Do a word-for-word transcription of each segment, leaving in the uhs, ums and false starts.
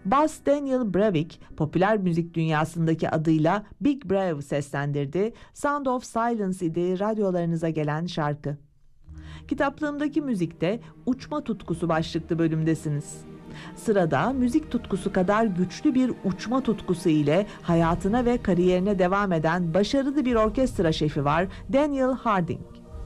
Bas Daniel Brevik, popüler müzik dünyasındaki adıyla Big Brev seslendirdi. Sound of Silence idi radyolarınıza gelen şarkı. Kitaplığımdaki müzikte uçma tutkusu başlıklı bölümdesiniz. Sırada müzik tutkusu kadar güçlü bir uçma tutkusu ile hayatına ve kariyerine devam eden başarılı bir orkestra şefi var, Daniel Harding.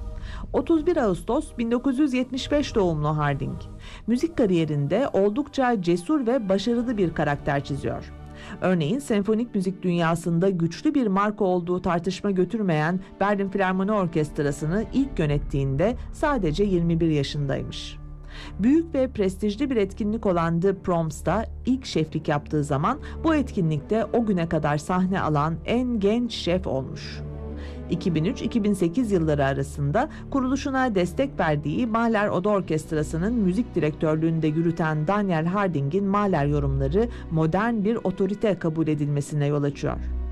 otuz bir Ağustos bin dokuz yüz yetmiş beş doğumlu Harding, müzik kariyerinde oldukça cesur ve başarılı bir karakter çiziyor. Örneğin senfonik müzik dünyasında güçlü bir marka olduğu tartışma götürmeyen Berlin Filarmoni Orkestrası'nı ilk yönettiğinde sadece yirmi bir yaşındaymış. Büyük ve prestijli bir etkinlik olan The Proms'ta ilk şeflik yaptığı zaman bu etkinlikte o güne kadar sahne alan en genç şef olmuş. iki bin üç iki bin sekiz yılları arasında kuruluşuna destek verdiği Mahler Oda Orkestrası'nın müzik direktörlüğünde yürüten Daniel Harding'in Mahler yorumları modern bir otorite kabul edilmesine yol açıyor.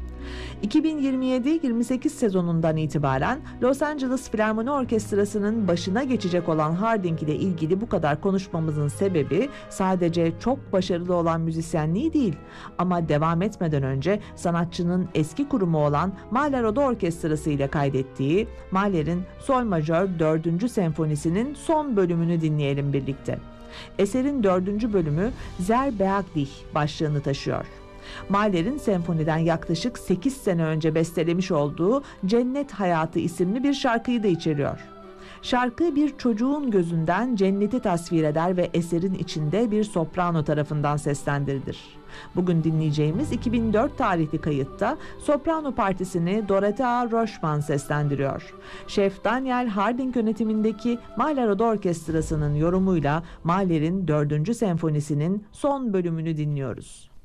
iki bin yirmi yedi yirmi sekiz sezonundan itibaren Los Angeles Filarmoni Orkestrası'nın başına geçecek olan Harding ile ilgili bu kadar konuşmamızın sebebi sadece çok başarılı olan müzisyenliği değil, ama devam etmeden önce sanatçının eski kurumu olan Mahler Oda Orkestrası ile kaydettiği Mahler'in Sol Majör dördüncü Senfonisi'nin son bölümünü dinleyelim birlikte. Eserin dördüncü bölümü Sehr Beagdich başlığını taşıyor. Mahler'in senfoniden yaklaşık sekiz sene önce bestelemiş olduğu Cennet Hayatı isimli bir şarkıyı da içeriyor. Şarkı bir çocuğun gözünden cenneti tasvir eder ve eserin içinde bir soprano tarafından seslendirilir. Bugün dinleyeceğimiz iki bin dört tarihli kayıtta soprano partisini Dorothea Rochman seslendiriyor. Şef Daniel Harding yönetimindeki Mahler Oda Orkestrası'nın yorumuyla Mahler'in dördüncü senfonisinin son bölümünü dinliyoruz.